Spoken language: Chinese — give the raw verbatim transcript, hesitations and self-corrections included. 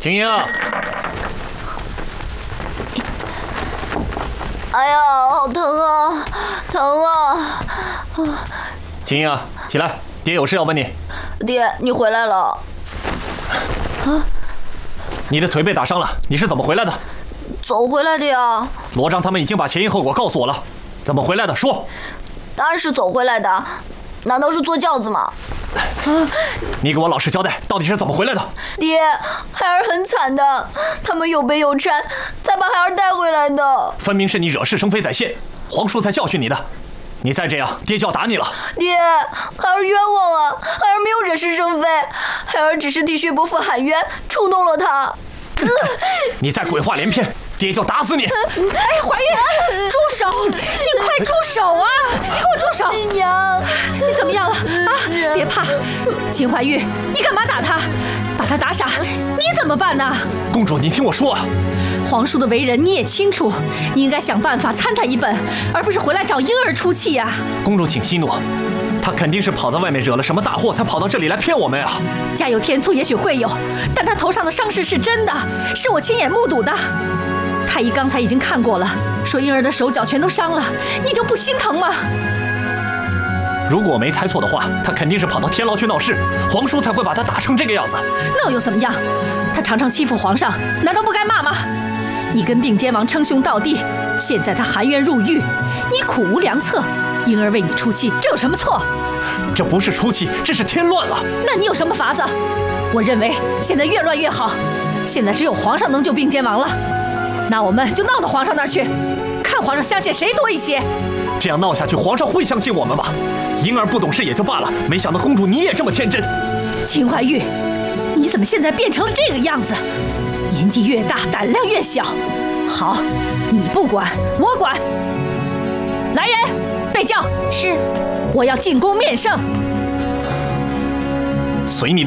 秦英， 哎呀，好疼啊，疼啊！ 秦英，起来，爹有事要问你。 爹，你回来了。啊！ 你的腿被打伤了，你是怎么回来的？ 走回来的呀。 罗章他们已经把前因后果告诉我了，怎么回来的？说。 当然是走回来的，难道是坐轿子吗？ 啊！你给我老实交代，到底是怎么回来的？ 爹，孩儿很惨的，他们有背有搀，才把孩儿带回来的。 分明是你惹是生非在先，皇叔才教训你的。你再这样，爹就要打你了。 爹，孩儿冤枉啊！孩儿没有惹是生非，孩儿只是替薛伯父喊冤，触动了他。呃、 你再鬼话连篇，爹就打死你！ 哎，怀孕！住手！你快住手啊！你给我住手！ 娘， 你怎么样了啊？别怕，秦怀玉，你干嘛打他？把他打傻，你怎么办呢？ 公主，你听我说啊！ 皇叔的为人你也清楚，你应该想办法参他一本，而不是回来找婴儿出气呀。 公主，请息怒。他肯定是跑在外面惹了什么大祸，才跑到这里来骗我们啊！ 家有天醋也许会有，但他头上的伤势是真的，是我亲眼目睹的。太医刚才已经看过了，说婴儿的手脚全都伤了，你就不心疼吗？ 如果我没猜错的话，他肯定是跑到天牢去闹事，皇叔才会把他打成这个样子。 那又怎么样？他常常欺负皇上，难道不该骂吗？你跟并肩王称兄道弟，现在他含冤入狱，你苦无良策，婴儿为你出气，这有什么错？ 这不是出气，这是添乱了。 那你有什么法子？我认为现在越乱越好，现在只有皇上能救并肩王了。那我们就闹到皇上那儿去，看皇上相信谁多一些。 这样闹下去，皇上会相信我们吗？婴儿不懂事也就罢了，没想到公主你也这么天真。 秦怀玉，你怎么现在变成了这个样子？年纪越大，胆量越小。好，你不管，我管。来人，备轿。 是。 我要进宫面圣。 随你。